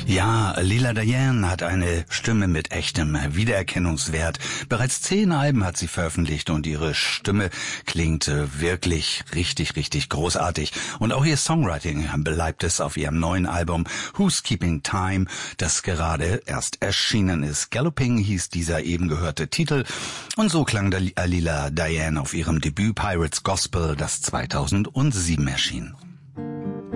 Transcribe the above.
Ja, Lila Diane hat eine Stimme mit echtem Wiedererkennungswert. Bereits 10 Alben hat sie veröffentlicht und ihre Stimme klingt wirklich richtig großartig. Und auch ihr Songwriting bleibt es auf ihrem neuen Album Who's Keeping Time, das gerade erst erschienen ist. Galloping hieß dieser eben gehörte Titel. Und so klang Lila Diane auf ihrem Debüt Pirates Gospel, das 2007 erschien.